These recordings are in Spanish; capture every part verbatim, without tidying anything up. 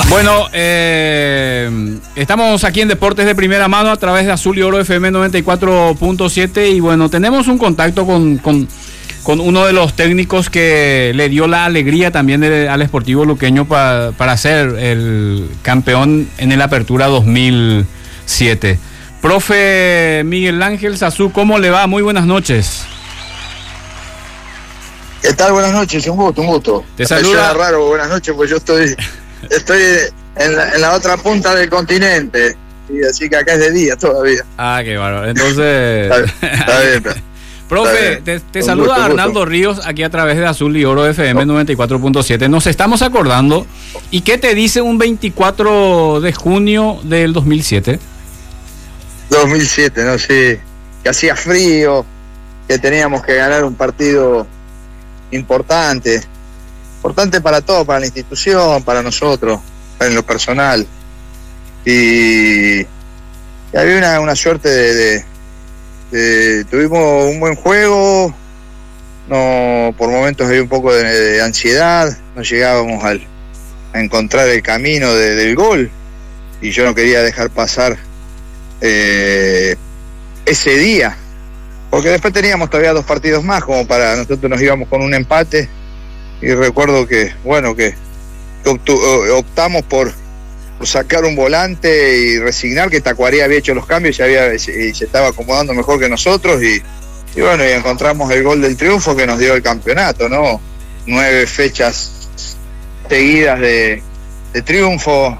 Bueno, eh, estamos aquí en Deportes de Primera Mano a través de Azul y Oro F M noventa y cuatro punto siete y bueno, tenemos un contacto con, con, con uno de los técnicos que le dio la alegría también de, al Sportivo Luqueño pa, para ser el campeón en el Apertura dos mil siete. Profe Miguel Ángel Sazú, ¿cómo le va? Muy buenas noches. ¿Qué tal? Buenas noches, un gusto, un gusto. Te saluda. Suena raro, buenas noches, pues yo estoy... Estoy en la, en la otra punta del continente, y así que acá es de día todavía. Ah, qué bárbaro. Entonces, está, está bien, está. Profe, Está bien. te, te Un saluda gusto, un Arnaldo gusto. Ríos aquí a través de Azul y Oro F M noventa y cuatro punto siete. Nos estamos acordando. ¿Y qué te dice un veinticuatro de junio del dos mil siete? dos mil siete, no sé, que hacía frío, que teníamos que ganar un partido importante. Importante para todo, para la institución, para nosotros, en lo personal. Y, y había una, una suerte de, de, de... Tuvimos un buen juego, no, por momentos había un poco de, de ansiedad, no llegábamos al, a encontrar el camino de, del gol, y yo no quería dejar pasar eh, ese día, porque después teníamos todavía dos partidos más, como para nosotros nos íbamos con un empate. Y recuerdo que, bueno, que, que optamos por, por sacar un volante y resignar que Tacuarí había hecho los cambios y, había, y se estaba acomodando mejor que nosotros. Y, y bueno, y encontramos el gol del triunfo que nos dio el campeonato, ¿no? Nueve fechas seguidas de, de triunfo.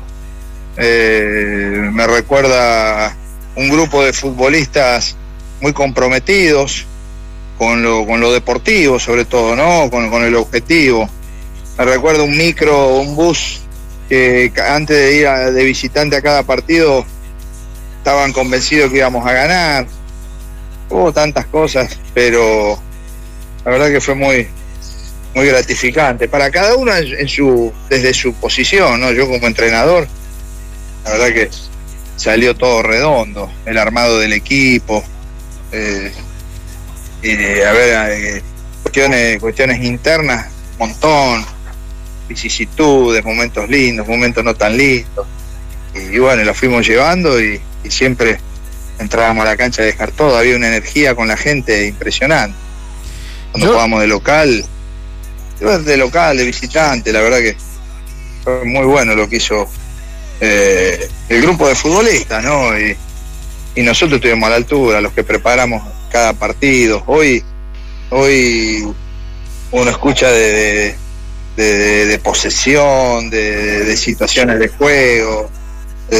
Eh, me recuerda un grupo de futbolistas muy comprometidos con lo, con lo deportivo, sobre todo, ¿no? Con, con el objetivo. Me recuerdo un micro, un bus, que antes de ir a, de visitante a cada partido, estaban convencidos que íbamos a ganar. Hubo tantas cosas, pero la verdad que fue muy, muy gratificante. Para cada uno en, en su, desde su posición, ¿no? Yo como entrenador, la verdad que salió todo redondo. El armado del equipo, eh, y a ver, eh, cuestiones, cuestiones internas, un montón, vicisitudes, momentos lindos, momentos no tan lindos, y, y bueno, lo fuimos llevando y, y siempre entrábamos a la cancha a dejar todo. Había una energía con la gente impresionante. Cuando Yo... jugábamos de local, de local, de visitante, la verdad que fue muy bueno lo que hizo eh, el grupo de futbolistas, ¿no? Y, y nosotros estuvimos a la altura, los que preparamos cada partido. Hoy hoy uno escucha de, de, de, de posesión, de, de situaciones de juego, de,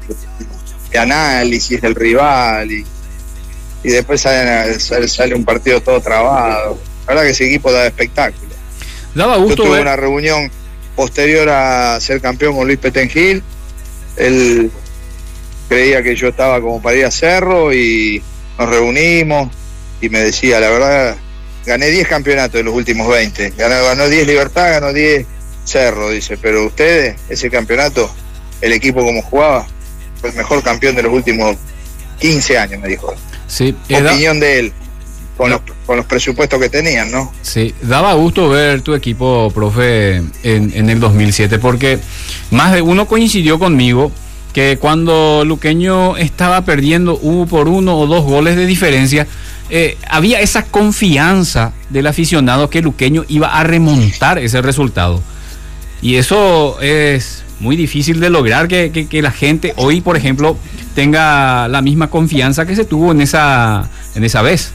de análisis del rival, y, y después sale, sale, sale un partido todo trabado. La verdad que ese equipo da espectáculo. Daba gusto. Yo tuve ver... una reunión posterior a ser campeón con Luis Petengil. Él creía que yo estaba como para ir a Cerro y nos reunimos y me decía, la verdad, gané diez campeonatos de los últimos veinte, ganó, ganó diez Libertad, ganó diez Cerro, dice, pero ustedes, ese campeonato, el equipo como jugaba, fue el mejor campeón de los últimos quince años, me dijo. Sí, opinión da... de él, con los, con los presupuestos que tenían, ¿no? Sí, daba gusto ver tu equipo, profe, en, en el dos mil siete, porque más de uno coincidió conmigo que cuando Luqueño estaba perdiendo uno por uno o dos goles de diferencia, eh, había esa confianza del aficionado que Luqueño iba a remontar ese resultado. Y eso es muy difícil de lograr, que, que, que la gente hoy, por ejemplo, tenga la misma confianza que se tuvo en esa, en esa vez.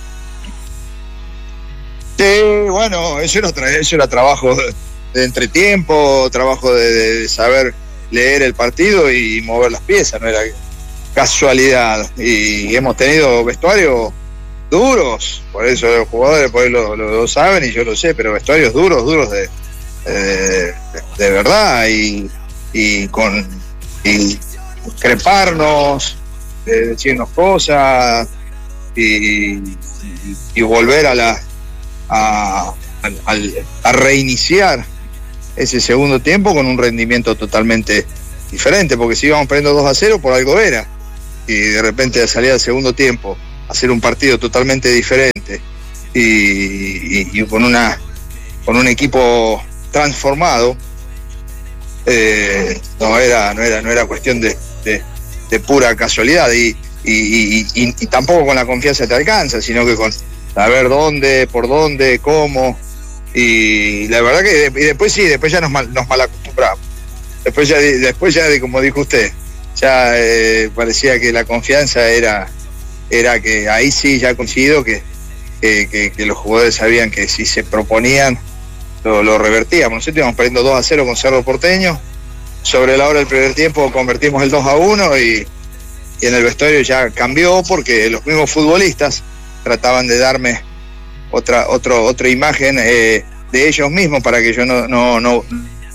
Sí, bueno, eso era, tra- eso era trabajo de, de entretiempo, trabajo de, de, de saber leer el partido y mover las piezas, no era casualidad. Y hemos tenido vestuarios duros, por eso los jugadores por ahí lo, lo, lo saben y yo lo sé, pero vestuarios duros, duros de, de, de verdad, y, y con y creparnos, de decirnos cosas y, y, y volver a la a, a, a reiniciar ese segundo tiempo con un rendimiento totalmente diferente, porque si íbamos perdiendo dos a cero por algo era, y de repente salía del segundo tiempo hacer un partido totalmente diferente y, y, y con una con un equipo transformado, eh, no era, no era, no era cuestión de, de, de pura casualidad, y, y, y, y, y tampoco con la confianza te alcanza, sino que con saber dónde, por dónde, cómo, y la verdad que y después sí, después ya nos, mal, nos malacostumbramos, después ya, después ya como dijo usted, ya eh, parecía que la confianza era, era que ahí sí ya coincido que, que, que, que los jugadores sabían que si se proponían Lo, lo revertíamos. Nosotros íbamos perdiendo dos a cero con Cerro Porteño. Sobre la hora del primer tiempo convertimos el dos a uno y, y en el vestuario ya cambió porque los mismos futbolistas trataban de darme otra otro, otra imagen eh, de ellos mismos para que yo no, no, no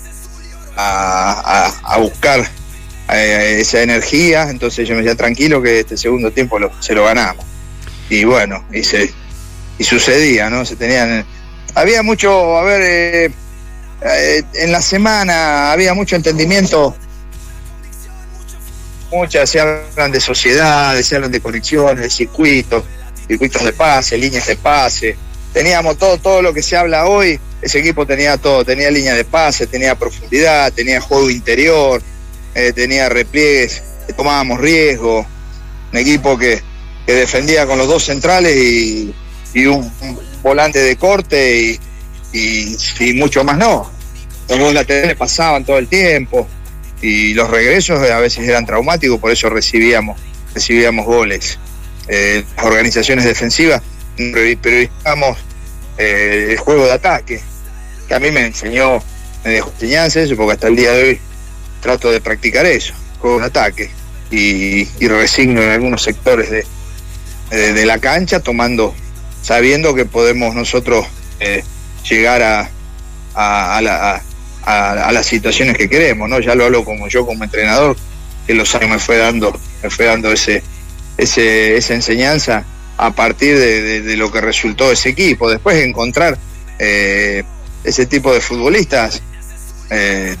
a, a, a buscar eh, esa energía. Entonces yo me decía tranquilo que este segundo tiempo lo, se lo ganamos. Y bueno, y, se, y sucedía, ¿no? Se tenían... Había mucho, a ver, eh, eh, en la semana había mucho entendimiento, muchas, se hablan de sociedades, se hablan de conexiones, de circuitos, circuitos de pase, líneas de pase. Teníamos todo, todo lo que se habla hoy, ese equipo tenía todo, tenía línea de pase, tenía profundidad, tenía juego interior, eh, tenía repliegues, tomábamos riesgo, un equipo que, que defendía con los dos centrales y, y un, un volante de corte y, y, y mucho más no. Los dos laterales pasaban todo el tiempo y los regresos a veces eran traumáticos, por eso recibíamos recibíamos goles. Eh, las organizaciones defensivas priorizamos eh, el juego de ataque, que a mí me enseñó, me dejó enseñanza eso, porque hasta el día de hoy trato de practicar eso, juego de ataque, y, y resigno en algunos sectores de, de, de la cancha, tomando sabiendo que podemos nosotros eh, llegar a, a, a, la, a, a las situaciones que queremos, ¿no? Ya lo hablo como yo como entrenador, que los años me fue dando, me fue dando ese, ese, esa enseñanza a partir de, de, de lo que resultó ese equipo. Después de encontrar eh, ese tipo de futbolistas, eh,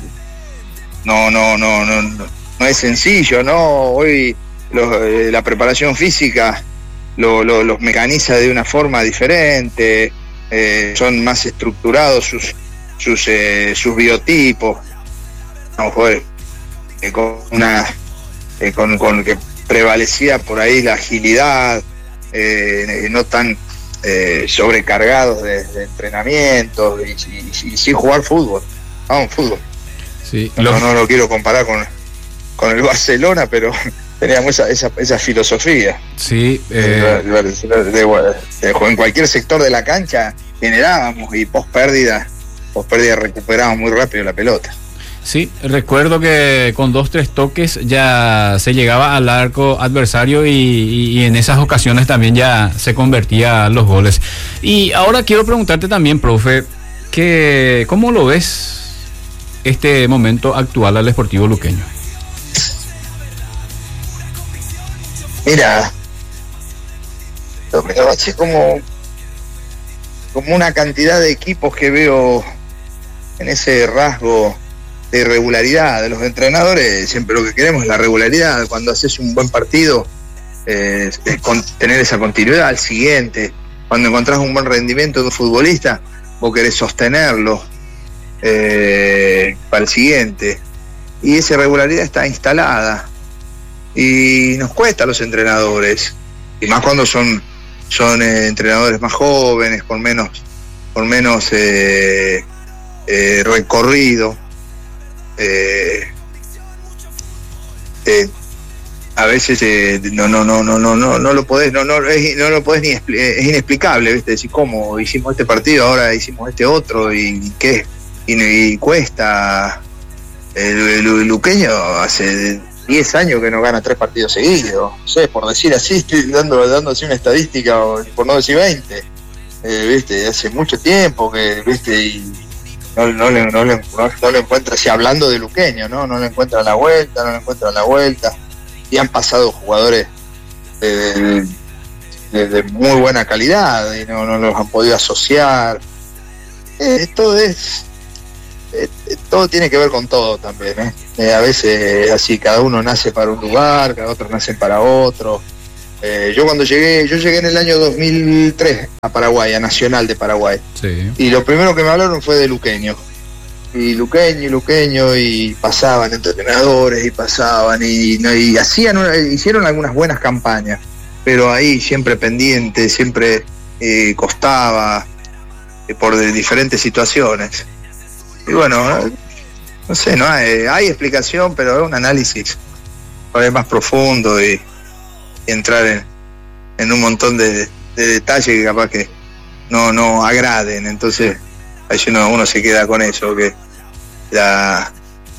no, no, no, no, no, no es sencillo, ¿no? Hoy los, eh, la preparación física Lo, lo, los mecaniza de una forma diferente, eh, son más estructurados sus sus, eh, sus biotipos, no, joder, eh, con una eh, con, con que prevalecía por ahí la agilidad, eh, no tan eh, sobrecargados de, de entrenamiento y, y, y sin jugar fútbol, vamos, fútbol. Sí, no, lo... no lo quiero comparar con, con el Barcelona, pero teníamos esa, esa, esa filosofía. Sí, eh... de, de, de, de, de, en cualquier sector de la cancha generábamos y post pérdida, post pérdida recuperábamos muy rápido la pelota. Sí, recuerdo que con dos, tres toques ya se llegaba al arco adversario y, y, y en esas ocasiones también ya se convertían los goles. Y ahora quiero preguntarte también, profe, que ¿cómo lo ves este momento actual al Sportivo Luqueño? Mira, lo que hace como, como una cantidad de equipos que veo en ese rasgo de irregularidad de los entrenadores. Siempre lo que queremos es la regularidad. Cuando haces un buen partido, eh, con, tener esa continuidad al siguiente. Cuando encontrás un buen rendimiento de un futbolista, vos querés sostenerlo eh, para el siguiente. Y esa irregularidad está instalada. Y nos cuesta a los entrenadores, y más cuando son son eh, entrenadores más jóvenes, con menos con menos eh, eh, recorrido. Eh, eh, a veces eh, no no no no no no no lo podés no no es, no lo podés ni expli- es inexplicable, ¿viste? Decir cómo hicimos este partido, ahora hicimos este otro y qué y, y cuesta. El, el, el Luqueño hace diez años que no gana tres partidos seguidos, no sé, por decir así, estoy dando, dando así una estadística, por no decir veinte, eh, viste, hace mucho tiempo que, viste, y no, no, le, no, le, no, no le encuentra, si hablando de Luqueño, ¿no? No le encuentran la vuelta, no le encuentran la vuelta, y han pasado jugadores de, de, de, de muy buena calidad, y no, no los han podido asociar. Eh, esto es... Eh, todo tiene que ver con todo también, ¿eh? Eh, a veces así, cada uno nace para un lugar, cada otro nace para otro. Eh, yo cuando llegué, yo llegué en el año dos mil tres a Paraguay, a Nacional de Paraguay. Sí. Y lo primero que me hablaron fue de Luqueño. y Luqueño y Luqueño, y pasaban entrenadores y pasaban y, y, y hacían hicieron algunas buenas campañas, pero ahí siempre pendiente, siempre eh, costaba eh, por de diferentes situaciones. Y bueno, eh, no sé, no hay, hay explicación, pero es un análisis todavía más profundo y, y entrar en, en un montón de, de detalles que capaz que no, no agraden. Entonces ahí uno, uno se queda con eso, que la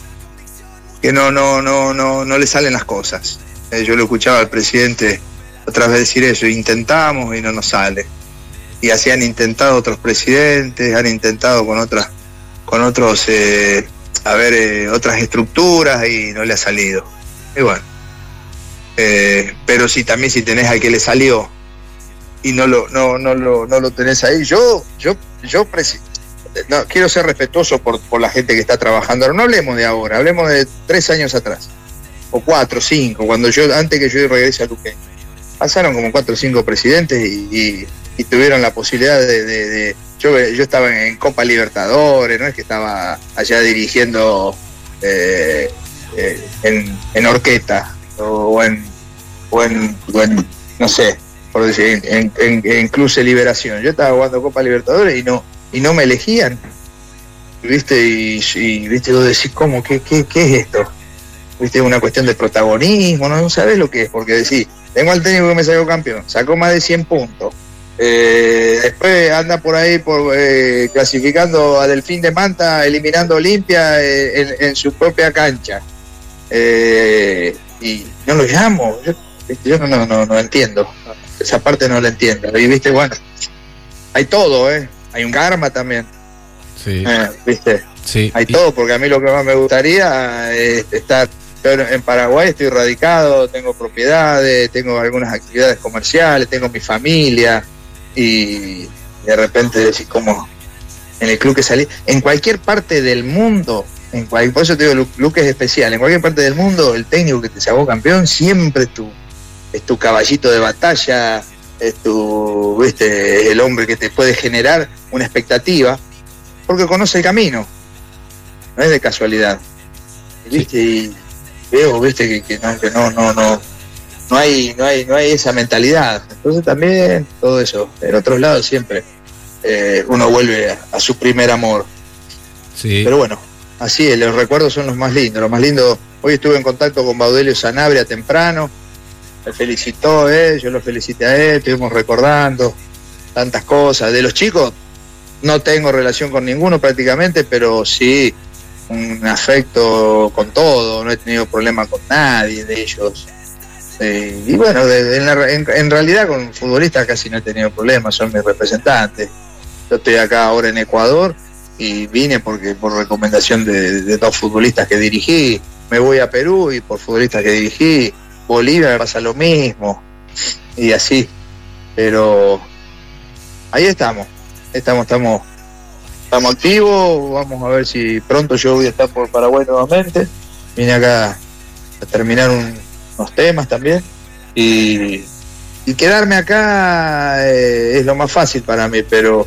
que no no no no no le salen las cosas. Eh, yo lo escuchaba al presidente otra vez decir eso: intentamos y no nos sale. Y así han intentado otros presidentes, han intentado con otras con otros eh, a ver eh, otras estructuras y no le ha salido. Y bueno, eh, pero sí, también si tenés al que le salió y no lo no no lo no lo tenés ahí, yo yo yo presi- no, quiero ser respetuoso por, por la gente que está trabajando. No hablemos de ahora, hablemos de tres años atrás, o cuatro, cinco, cuando yo, antes que yo regrese a Luque. Pasaron como cuatro o cinco presidentes y, y, y tuvieron la posibilidad de... de, de yo, yo estaba en Copa Libertadores, no es que estaba allá dirigiendo eh, eh, en, en Orqueta, o en, o en, o en, no sé, por decir, en, en, en Club de Liberación. Yo estaba jugando Copa Libertadores y no... y no me elegían, viste, y, y viste, vos decís, ¿cómo? ¿Qué, qué, qué es esto? Viste, una cuestión de protagonismo, no, no sabés lo que es, porque decís, tengo al técnico que me sacó campeón, sacó más de cien puntos, eh, después anda por ahí por eh, clasificando a Delfín de Manta, eliminando Olimpia eh, en, en su propia cancha, eh, y no lo llamo, yo, viste, yo no, no, no, no entiendo, esa parte no la entiendo, y viste, bueno, hay todo, eh. Hay un karma también. Sí. Eh, ¿Viste? Sí. Hay todo, porque a mí lo que más me gustaría es estar. Yo en Paraguay estoy radicado, tengo propiedades, tengo algunas actividades comerciales, tengo mi familia, y de repente decís, como en el club que salí, en cualquier parte del mundo, en cual, por eso te digo, Luque es especial, en cualquier parte del mundo, el técnico que te sacó campeón siempre es tu, es tu caballito de batalla, es tu, viste, es el hombre que te puede generar una expectativa, porque conoce el camino, no es de casualidad, viste, y veo, viste, que, que no, que no, no, no, no hay, no hay, no hay esa mentalidad. Entonces también todo eso, en otros lados siempre eh, uno vuelve a, a su primer amor. Sí. Pero bueno, así es, los recuerdos son los más lindos, los más lindos. Hoy estuve en contacto con Baudelio Sanabria temprano. Me felicitó, eh, yo lo felicité a él, estuvimos recordando tantas cosas. De los chicos no tengo relación con ninguno prácticamente, pero sí un afecto con todo, no he tenido problema con nadie de ellos. Eh, y bueno, de, de, en, la, en, en realidad con futbolistas casi no he tenido problemas, son mis representantes. Yo estoy acá ahora en Ecuador y vine porque por recomendación de, de dos futbolistas que dirigí. Me voy a Perú y por futbolistas que dirigí. Bolivia me pasa lo mismo, y así, pero ahí estamos, estamos, estamos, estamos activos. Vamos a ver si pronto yo voy a estar por Paraguay nuevamente. Vine acá a terminar un, unos temas también, y, y quedarme acá eh, es lo más fácil para mí, pero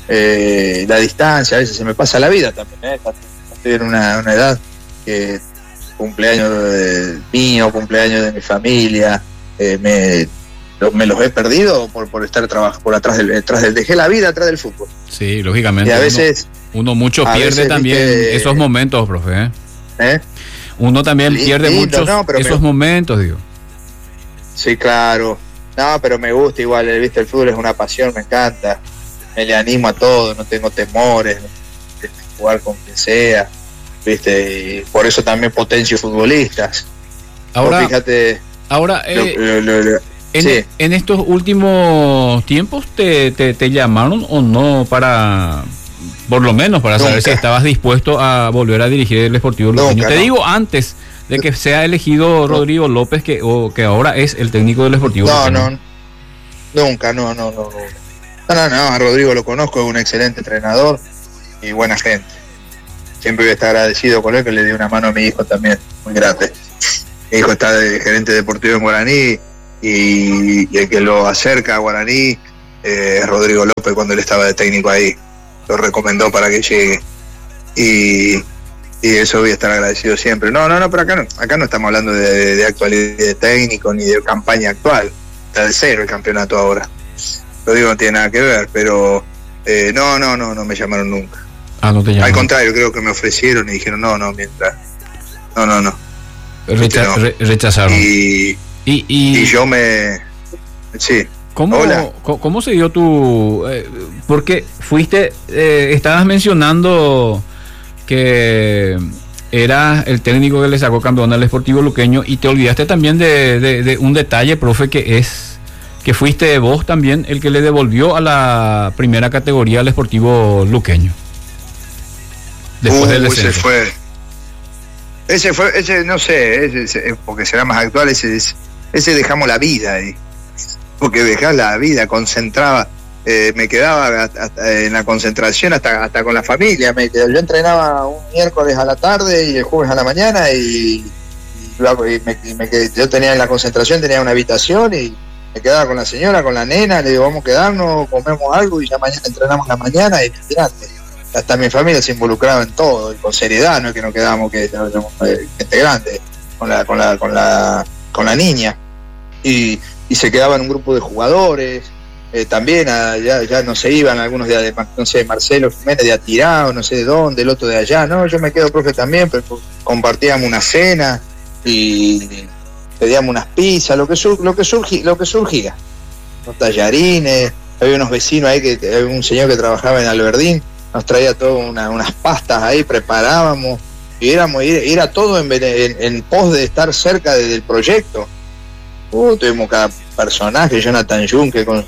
eh, la distancia, a veces se me pasa la vida también, ¿eh? Estoy en una, una edad que cumpleaños de, mío, cumpleaños de mi familia, eh, me, lo, me los he perdido por, por estar trabajando por atrás del, detrás del, dejé la vida atrás del fútbol. Sí, lógicamente. Y a veces uno, uno mucho pierde veces, también viste, esos momentos, profe. ¿eh? ¿Eh? Uno también lindo, pierde muchos no, esos me, momentos, digo. Sí, claro. No, pero me gusta igual, viste, el fútbol es una pasión, me encanta. Me le animo a todo, no tengo temores de jugar con quien sea. Viste, y por eso también potencio futbolistas. Ahora, Vos fíjate, ahora eh, lo, lo, lo, lo, en, sí. en estos últimos tiempos te, te, te llamaron o no para, por lo menos para Nunca. saber si estabas dispuesto a volver a dirigir el Sportivo Luqueño. Te no. digo antes de que sea elegido no. Rodrigo López, que, o, que ahora es el técnico del Sportivo no, Luqueño. No, nunca, no, no, no, no. No, no, no, a Rodrigo lo conozco, es un excelente entrenador y buena gente. Siempre voy a estar agradecido con él, que le dio una mano a mi hijo también, muy grande. Mi hijo está de gerente deportivo en Guaraní, y, y el que lo acerca a Guaraní eh, es Rodrigo López, cuando él estaba de técnico ahí. Lo recomendó para que llegue. y, y eso voy a estar agradecido siempre. No, no, no, pero acá no, acá no estamos hablando de, de, de actualidad de técnico ni de campaña actual. Está de cero el campeonato ahora. Lo digo, no tiene nada que ver, pero eh, no, no, no, no me llamaron nunca. Ah, no te llamaron. Al contrario, creo que me ofrecieron y dijeron, no, no, mientras. No, no, no. Recha no. Re rechazaron. Y, y, y, y yo me... Sí. ¿Cómo, Hola. ¿Cómo se dio tu...? Eh, porque fuiste... Eh, estabas mencionando que eras el técnico que le sacó campeón al Sportivo Luqueño y te olvidaste también de, de, de un detalle, profe, que es que fuiste vos también el que le devolvió a la primera categoría al Sportivo Luqueño. Después uh, del descenso. Ese fue... Ese fue, ese no sé, ese, ese, porque será más actual, ese, ese dejamos la vida ahí. Porque dejás la vida, concentraba, eh, me quedaba hasta, en la concentración hasta, hasta con la familia. Me, yo entrenaba un miércoles a la tarde y el jueves a la mañana y, y, y, me, y me quedé, yo tenía en la concentración, tenía una habitación y me quedaba con la señora, con la nena, le digo, vamos a quedarnos, comemos algo y ya mañana entrenamos la mañana y mirate. Hasta mi familia se involucraba en todo, y con seriedad, no es que nos quedamos que somos gente grande, con la, con la, con la, con la niña. Y, y se quedaba en un grupo de jugadores, eh, también a, ya, ya no se iban algunos de, de no sé, Marcelo Jiménez de Atirao, no sé de dónde, el otro de allá, no, yo me quedo, profe, también, pero compartíamos una cena y pedíamos unas pizzas, lo que sur, lo que surgi, lo que surgía, los tallarines, había unos vecinos ahí, que había un señor que trabajaba en Alberdín, nos traía todo una, unas pastas ahí, preparábamos, y éramos, era todo en, en, en pos de estar cerca de, del proyecto. Uh, tuvimos cada personaje, Jonathan Junque con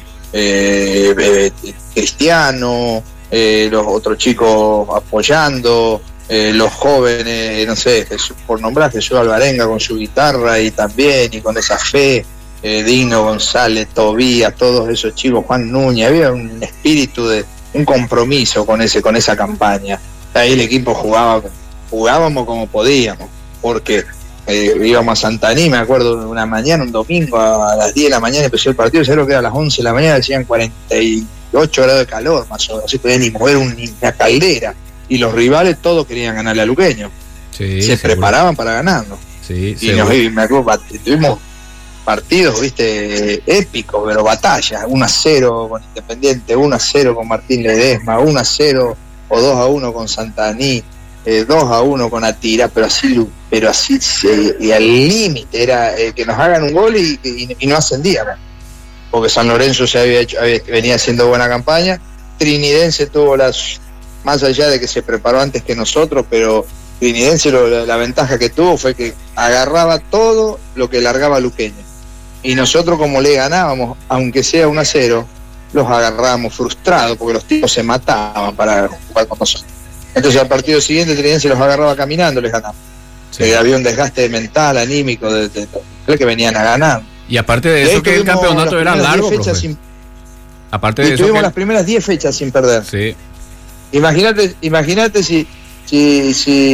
eh, eh, Cristiano, eh, los otros chicos apoyando, eh, los jóvenes, no sé, Jesús, por nombrar Jesús Alvarenga con su guitarra y también, y con esa fe, eh, Dino González, Tobías, todos esos chicos, Juan Núñez, había un espíritu de un compromiso con ese con esa campaña. Ahí el equipo jugaba, jugábamos como podíamos, porque eh, íbamos a Santaní, me acuerdo, una mañana, un domingo, a, a las diez de la mañana empezó el partido, ¿sabes lo que era? A las once de la mañana decían cuarenta y ocho grados de calor, más o menos, no se podía ni mover un, ni una caldera, y los rivales todos querían ganarle a Luqueño, sí, se seguro. Preparaban para ganarlo, sí, y nos, me acuerdo, tuvimos partidos, viste, épicos, pero batallas, uno a cero con Independiente, uno a cero con Martín Ledesma, uno a cero o dos a uno con Santaní, eh, dos a uno con Atira, pero así, pero así eh, y al límite, era eh, que nos hagan un gol y, y, y no ascendíamos, porque San Lorenzo se había hecho, había, venía haciendo buena campaña, Trinidense tuvo las, más allá de que se preparó antes que nosotros, pero Trinidense lo, la, la ventaja que tuvo fue que agarraba todo lo que largaba Luqueño. Y nosotros, como le ganábamos, aunque sea uno a cero, los agarrábamos frustrados porque los tipos se mataban para jugar con nosotros. Entonces al partido siguiente Trinidense los agarraba caminando, les ganamos. Sí. Eh, había un desgaste mental, anímico, de, de, de, de que venían a ganar. Y aparte de eso, que el campeonato era largo, sin, aparte de y eso tuvimos que... las primeras diez fechas sin perder. Sí. Imagínate, imagínate si, si,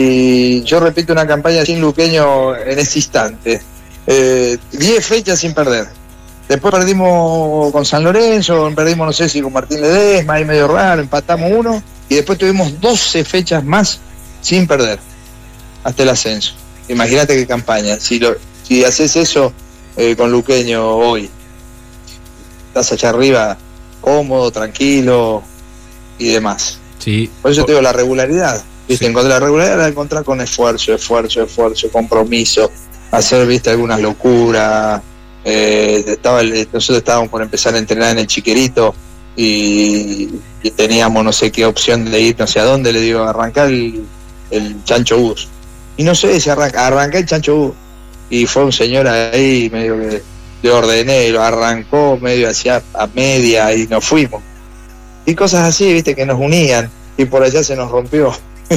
si yo repito una campaña sin Luqueño en ese instante. Eh, diez fechas sin perder. Después perdimos con San Lorenzo, perdimos no sé si con Martín Ledesma, ahí medio raro, empatamos uno, y después tuvimos doce fechas más sin perder hasta el ascenso. Imagínate qué campaña. Si lo, si haces eso eh, con Luqueño hoy, estás allá arriba cómodo, tranquilo y demás. Sí. Por eso te digo la regularidad, ¿viste? Sí. Encontrar la regularidad la encontrar con esfuerzo, esfuerzo, esfuerzo, compromiso, hacer, viste, algunas locuras. Eh, estaba el, nosotros estábamos por empezar a entrenar en el Chiquerito y, y teníamos no sé qué opción de ir no sé a dónde, le digo, arrancar el, el Chancho Bus. Y no sé si arranca, arranca el Chancho Bus. Y fue un señor ahí, medio que le ordené, lo arrancó medio hacia a media y nos fuimos. Y cosas así, viste, que nos unían. Y por allá se nos rompió.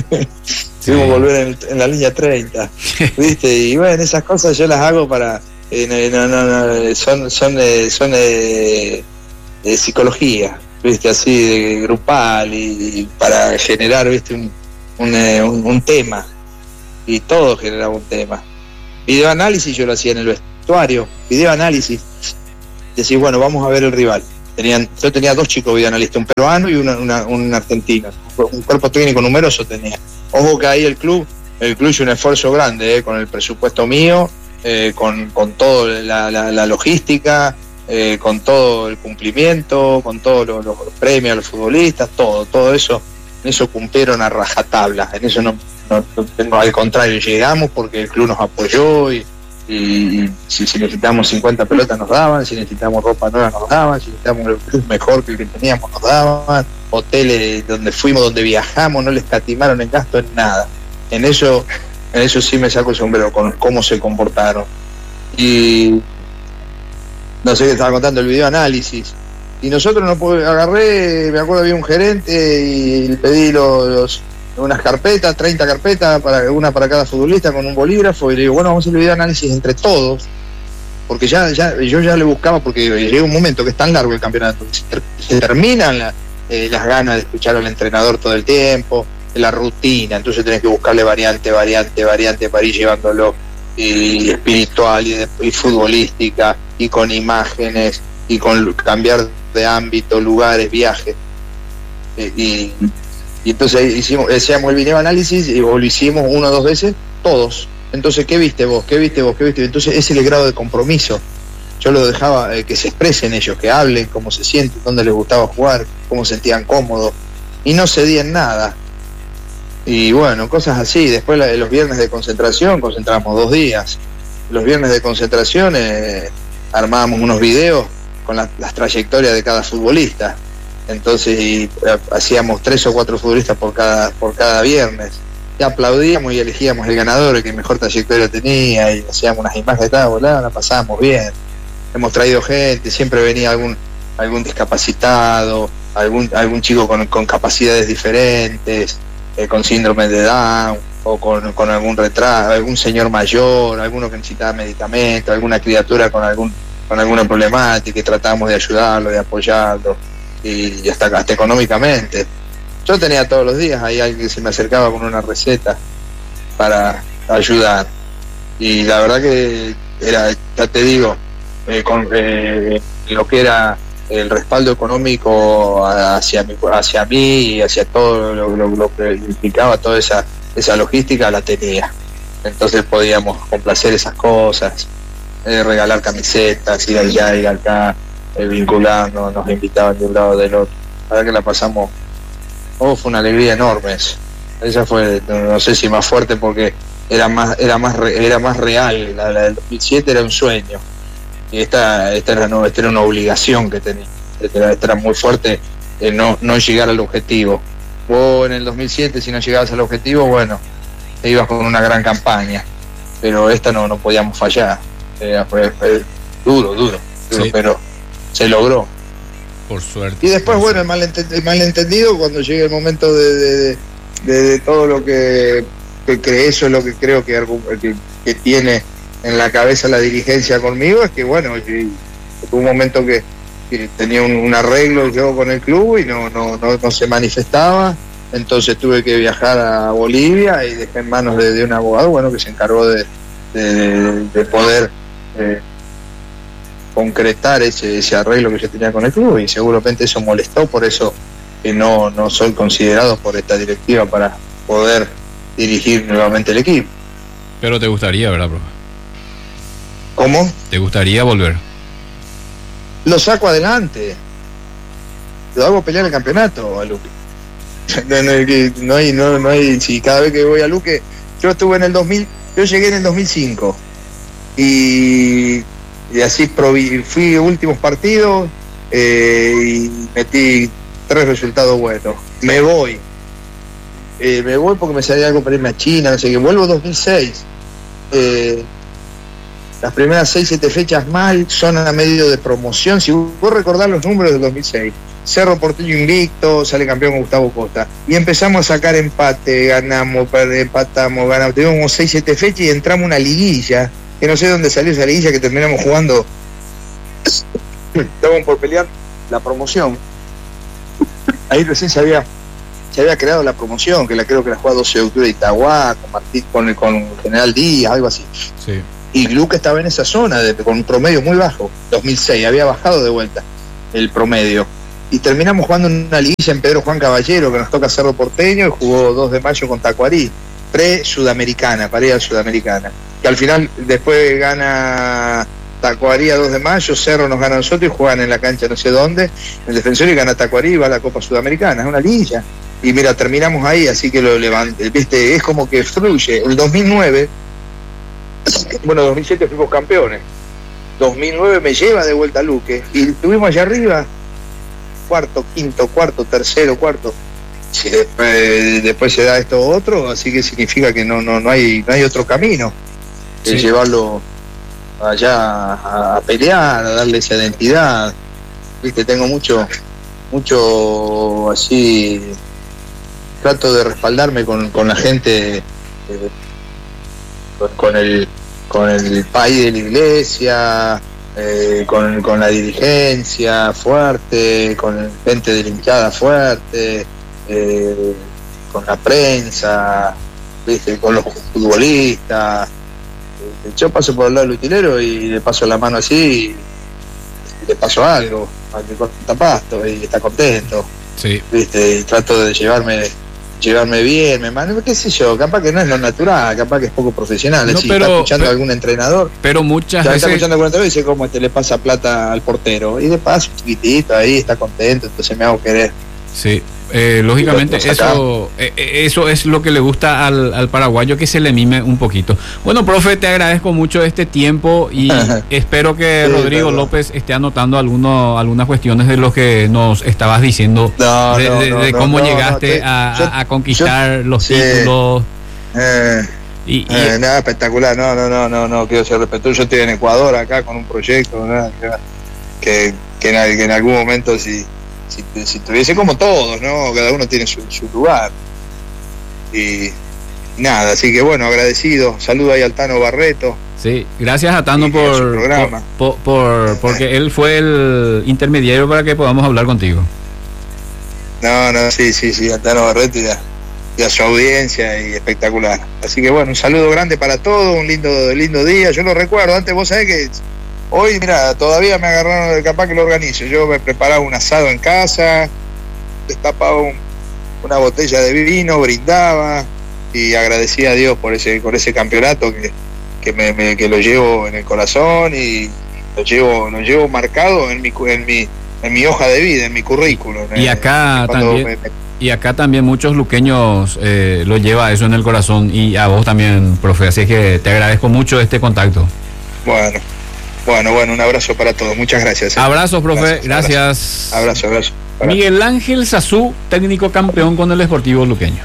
Sí. Tuvimos que volver en, en la línea treinta, ¿viste? Y bueno, esas cosas yo las hago para... Eh, no, no, no, son son de, son de, de psicología, ¿viste? Así, de grupal, y, y para generar, ¿viste? Un, un, un, un tema. Y todo generaba un tema. Video análisis yo lo hacía en el vestuario. Video análisis. Decir, bueno, vamos a ver el rival. Tenían, yo tenía dos chicos videoanalistas, un peruano y una, una, un argentino. un cuerpo técnico numeroso tenía. Ojo que ahí el club, el club hizo un esfuerzo grande, eh, con el presupuesto mío, eh, con, con toda la, la, la logística, eh, con todo el cumplimiento, con todos los, los premios a los futbolistas, todo, todo eso, en eso cumplieron a rajatabla, en eso no, no, no tengo, al contrario, llegamos porque el club nos apoyó y, y si, si necesitamos cincuenta pelotas nos daban, si necesitamos ropa nueva nos daban, si necesitamos el club mejor que el que teníamos nos daban, hoteles donde fuimos, donde viajamos, no les escatimaron en gasto en nada. En eso, en eso sí me saco el sombrero con cómo se comportaron. Y no sé qué estaba contando el video análisis. Y nosotros no pod- agarré, me acuerdo había un gerente y le pedí los, los unas carpetas, treinta carpetas, para una para cada futbolista con un bolígrafo, y le digo, bueno, vamos a hacer el video análisis entre todos, porque ya, ya yo ya le buscaba, porque llega un momento que es tan largo el campeonato, que se, ter- se terminan la, eh, las ganas de escuchar al entrenador todo el tiempo, la rutina, entonces tenés que buscarle variante, variante, variante para ir llevándolo, y espiritual, y, de, y futbolística, y con imágenes, y con cambiar de ámbito, lugares, viajes, eh, y Y entonces hicimos, hacíamos el video análisis y lo hicimos una o dos veces, todos. Entonces, ¿qué viste vos? ¿Qué viste vos? ¿Qué viste? Entonces, ese es el grado de compromiso. Yo lo dejaba, eh, que se expresen ellos, que hablen, cómo se sienten, dónde les gustaba jugar, cómo se sentían cómodos. Y no cedían nada. Y bueno, cosas así. Después la, los viernes de concentración, concentramos dos días. Los viernes de concentración eh, armábamos unos videos con la, las trayectorias de cada futbolista. Entonces y, eh, hacíamos tres o cuatro futbolistas por cada por cada viernes, y aplaudíamos y elegíamos el ganador, el que mejor trayectoria tenía, y hacíamos unas imágenes, de volada, la pasábamos bien. Hemos traído gente, siempre venía algún algún discapacitado, algún algún chico con, con capacidades diferentes, eh, con síndrome de Down, o con, con algún retraso, algún señor mayor, alguno que necesitaba medicamentos, alguna criatura con algún con alguna problemática, y tratábamos de ayudarlo, de apoyarlo, y hasta, hasta económicamente. Yo tenía todos los días ahí alguien que se me acercaba con una receta para ayudar, y la verdad que era, ya te digo, eh, con eh, lo que era el respaldo económico hacia mi, hacia mí y hacia todo lo, lo, lo que implicaba toda esa, esa logística, la tenía. Entonces podíamos complacer esas cosas, eh, regalar camisetas, ir allá, ir acá, Eh, vinculando, nos invitaban de un lado del otro. La verdad que la pasamos, oh, fue una alegría enorme eso. Esa fue, no sé si más fuerte porque era más era más re, era más real. La, la del dos mil siete era un sueño, y esta esta era, no, esta era una obligación que tenía. Esta era, esta era muy fuerte, eh, no no llegar al objetivo. Vos en el dos mil siete, si no llegabas al objetivo, bueno, te ibas con una gran campaña, pero esta no no podíamos fallar. Era, fue, fue duro, duro, duro, sí. Pero se logró. Por suerte. Y después, bueno, el, malentend- el malentendido cuando llegue el momento de, de, de, de todo lo que, que cree, eso es lo que creo que, que, que tiene en la cabeza la dirigencia conmigo, es que bueno, hubo un momento que, que tenía un, un arreglo yo con el club y no, no, no, no se manifestaba, entonces tuve que viajar a Bolivia y dejé en manos de, de un abogado, bueno, que se encargó de, de, de poder eh, concretar ese, ese arreglo que yo tenía con el club, y seguramente eso molestó, por eso que no, no soy considerado por esta directiva para poder dirigir nuevamente el equipo. Pero te gustaría, ¿verdad, profe? ¿Cómo? ¿Te gustaría volver? Lo saco adelante, lo hago pelear el campeonato a Luque. No, no, no hay, no, no hay, si cada vez que voy a Luque, yo estuve en el dos mil, yo llegué en el dos mil cinco y Y así provi- fui últimos partidos eh, y metí tres resultados buenos. Me voy. Eh, me voy porque me salía algo para irme a China, no sé qué. Vuelvo dos mil seis. Eh, las primeras seis, siete fechas mal, son a medio de promoción. Si vos recordás los números del dos mil seis, Cerro Porteño invicto, sale campeón con Gustavo Costa. Y empezamos a sacar empate, ganamos, empatamos, ganamos. Tuvimos como seis, siete fechas y entramos a una liguilla, que no sé dónde salió esa liguilla, que terminamos jugando. Estaban por pelear la promoción. Ahí recién se había se había creado la promoción, que la creo que la jugaba doce de octubre de Itagua, con Martín, con, con General Díaz, algo así. Sí. Y Luque estaba en esa zona, de, con un promedio muy bajo. dos mil seis, había bajado de vuelta el promedio. y terminamos jugando en una liguilla en Pedro Juan Caballero, que nos toca Cerro Porteño, y jugó dos de mayo con Tacuarí, pre-sudamericana, pareja sudamericana, que al final después gana Tacuarí a dos de mayo, Cerro nos gana a nosotros y juegan en la cancha no sé dónde, el Defensor, y gana Tacuarí y va a la Copa Sudamericana, es una liguilla, y mira, terminamos ahí, así que lo levanté, viste, es como que fluye. El dos mil nueve, bueno, dos mil siete fuimos campeones, dos mil nueve me lleva de vuelta a Luque, y estuvimos allá arriba, cuarto, quinto, cuarto, tercero, cuarto. Sí, después, después se da esto otro, así que significa que no no no hay no hay otro camino. Sí. Es llevarlo allá a, a pelear, a darle esa identidad. Viste, tengo mucho, mucho así, trato de respaldarme con, con la gente, eh, con, con el con el país de la iglesia, eh, con, con la dirigencia fuerte, con gente de la hinchada fuerte, eh, con la prensa, ¿viste? Con los futbolistas. Eh, yo paso por el lado del utilero y le paso la mano así y le paso algo, al que corta pasto y está contento. Sí. ¿Viste? Y trato de llevarme llevarme bien, me mando, qué sé yo, capaz que no es lo natural, capaz que es poco profesional, no, si pero, está escuchando pero, a algún entrenador, pero muchas ya veces está escuchando a algún entrenador y dice cómo este le pasa plata al portero, y de paso chiquitito ahí, está contento, entonces me hago querer. Sí, eh, lógicamente eso eh, eso es lo que le gusta al, al paraguayo, que se le mime un poquito. Bueno, profe, te agradezco mucho este tiempo y espero que sí, Rodrigo perdón. López esté anotando alguno, algunas cuestiones de lo que nos estabas diciendo, no, de, no, de, no, de no, cómo no, llegaste no, te, a, yo, a conquistar yo, los sí, títulos. Eh, y, y eh, nada, espectacular, no, no, no, no, no, quiero ser respetuoso, yo estoy en Ecuador acá con un proyecto, ¿no? que, que, en, que en algún momento si Si, si tuviese como todos, ¿no? Cada uno tiene su, su lugar. Y nada, así que bueno, agradecido. Saludo ahí al Tano Barreto. Sí, gracias a Tano por, por, por, por porque él fue el intermediario para que podamos hablar contigo. No, no, sí, sí, sí, al Tano Barreto y a, y a su audiencia, y espectacular. Así que bueno, un saludo grande para todos, un lindo, lindo día. Yo lo recuerdo, antes vos sabés que hoy, mira, todavía me agarraron, capaz que lo organizo. Yo me preparaba un asado en casa, destapaba un, una botella de vino, brindaba y agradecía a Dios por ese por ese campeonato que, que, me, me, que lo llevo en el corazón y lo llevo lo llevo marcado en mi en mi en mi hoja de vida, en mi currículum. Y acá también me, me... y acá también muchos luqueños eh, lo lleva eso en el corazón, y a vos también, profe. Así que te agradezco mucho este contacto. Bueno. Bueno, bueno, un abrazo para todos. Muchas gracias. Eh. Abrazos, profe. Gracias. Abrazo, abrazo. abrazo. Miguel Ángel Sazú, técnico campeón con el Sportivo Luqueño.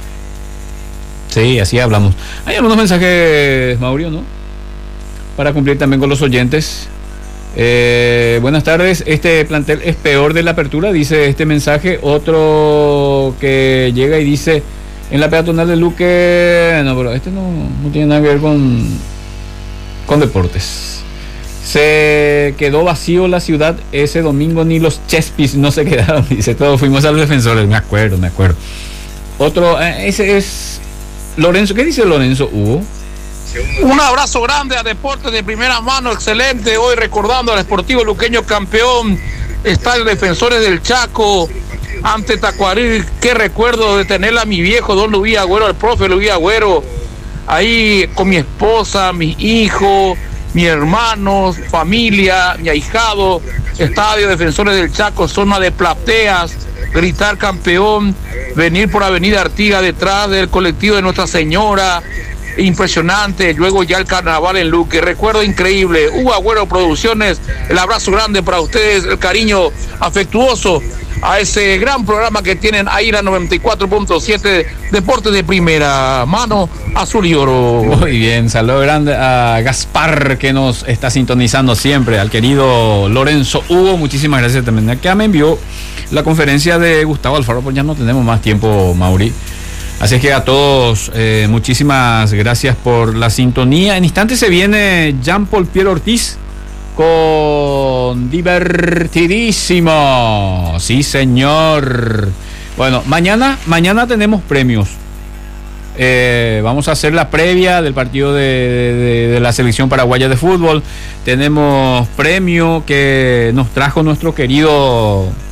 Sí, así hablamos. Hay algunos mensajes, Mauricio, ¿no? Para cumplir también con los oyentes. Eh, buenas tardes. Este plantel es peor de la apertura, dice este mensaje. Otro que llega y dice: en la peatonal de Luque. No, pero este no, no tiene nada que ver con, con deportes. Se quedó vacío la ciudad ese domingo, ni los Chespis no se quedaron, dice, todos fuimos a los Defensores, me acuerdo, me acuerdo. Otro, eh, ese es Lorenzo. ¿Qué dice Lorenzo Hugo? Un abrazo grande a Deportes de Primera Mano, excelente, hoy recordando al Sportivo Luqueño campeón, Estadio Defensores del Chaco, ante Tacuarí. Qué recuerdo de tener a mi viejo don Luis Agüero, al profe Luis Agüero, ahí con mi esposa, mis hijos, mis hermanos, familia, mi ahijado. Estadio Defensores del Chaco, zona de plateas, gritar campeón, venir por Avenida Artigas detrás del colectivo de Nuestra Señora, impresionante. Luego ya el carnaval en Luque, recuerdo increíble. Hugo Agüero Producciones, el abrazo grande para ustedes, el cariño afectuoso a ese gran programa que tienen ahí, la noventa y cuatro punto siete, Deportes de Primera Mano, Azul y Oro. Muy bien, saludo grande a Gaspar, que nos está sintonizando siempre, al querido Lorenzo Hugo, muchísimas gracias también. Acá me envió la conferencia de Gustavo Alfaro, pues ya no tenemos más tiempo, Mauri. Así es que a todos, eh, muchísimas gracias por la sintonía. En instantes se viene Jean-Paul Pierre Ortiz con Divertidísimo. Sí, señor. Bueno, mañana, mañana tenemos premios. Eh, vamos a hacer la previa del partido de, de, de la selección paraguaya de fútbol. Tenemos premio que nos trajo nuestro querido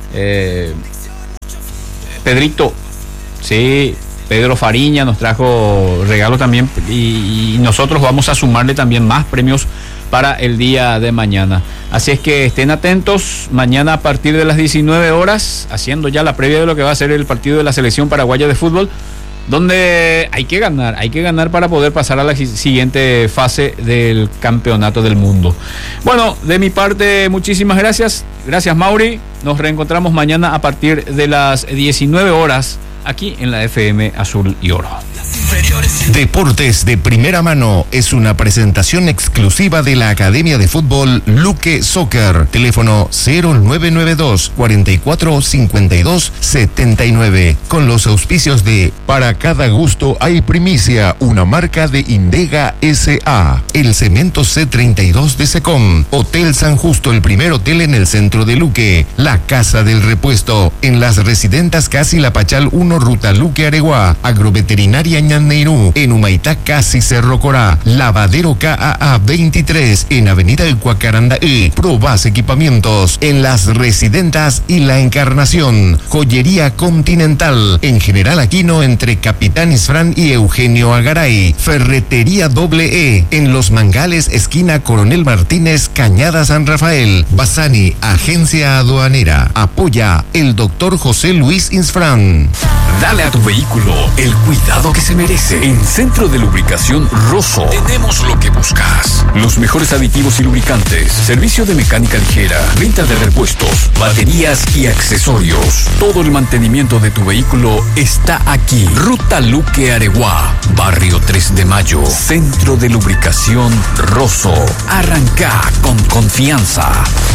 Eh, Pedrito, sí, Pedro Fariña nos trajo regalos también y, y nosotros vamos a sumarle también más premios para el día de mañana. Así es que estén atentos, mañana a partir de las diecinueve horas, haciendo ya la previa de lo que va a ser el partido de la selección paraguaya de fútbol, donde hay que ganar, hay que ganar para poder pasar a la siguiente fase del campeonato del mundo. Bueno, de mi parte, muchísimas gracias. Gracias, Mauri. Nos reencontramos mañana a partir de las diecinueve horas aquí en la F M Azul y Oro. Deportes de Primera Mano es una presentación exclusiva de la Academia de Fútbol Luque Soccer. Teléfono cero nueve nueve dos, cuatro cuatro cinco dos, siete nueve. Con los auspicios de Para cada gusto hay primicia, una marca de Indega S A. El Cemento C treinta y dos de Secom. Hotel San Justo, el primer hotel en el centro de Luque. La Casa del Repuesto. En las residentas Casi La Pachal uno, Ruta Luque Areguá. Agroveterinaria Ñanneirú. En Humaitá Casi Cerro Corá. Lavadero K A A veintitrés. En Avenida El Cuacarandaí. Probas Equipamientos. En las residentas y La Encarnación. Joyería Continental. En General Aquino entre Capitán Isfrán y Eugenio Agaray. Ferretería Doble E. En Los Mangales esquina Coronel Martínez Cañada San Rafael. Basani Agencia Aduanera. Apoya el doctor José Luis Isfrán. Dale a tu vehículo el cuidado que se merece. En Centro de Lubricación Rosso tenemos lo que buscas. Los mejores aditivos y lubricantes, servicio de mecánica ligera, venta de repuestos, baterías y accesorios. Todo el mantenimiento de tu vehículo está aquí. Ruta Luque Areguá, Barrio tres de Mayo. Centro de Lubricación Rosso. Arranca con confianza.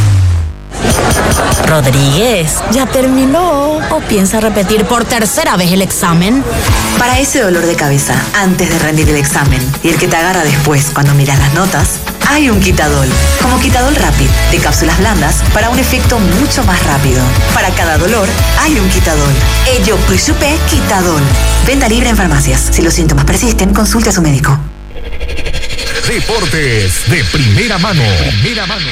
Rodríguez, ¿ya terminó o piensa repetir por tercera vez el examen? Para ese dolor de cabeza antes de rendir el examen y el que te agarra después cuando miras las notas, hay un Quitadol. Como Quitadol Rapid, de cápsulas blandas para un efecto mucho más rápido. Para cada dolor, hay un Quitadol. Ello Supe Quitadol. Venta libre en farmacias. Si los síntomas persisten, consulte a su médico. Deportes de Primera Mano. Primera Mano.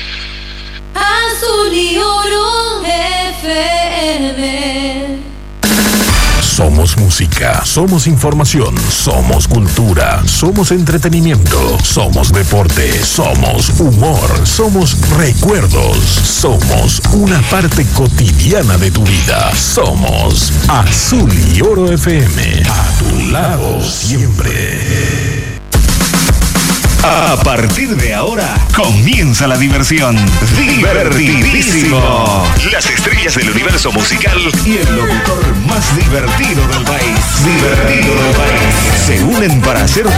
Azul y Oro F M. Somos música, somos información, somos cultura, somos entretenimiento, somos deporte, somos humor, somos recuerdos, somos una parte cotidiana de tu vida. Somos Azul y Oro F M, a tu lado siempre. A partir de ahora comienza la diversión. Divertidísimo. Las estrellas del universo musical y el locutor más divertido del país. Divertido del país. Se unen para hacerte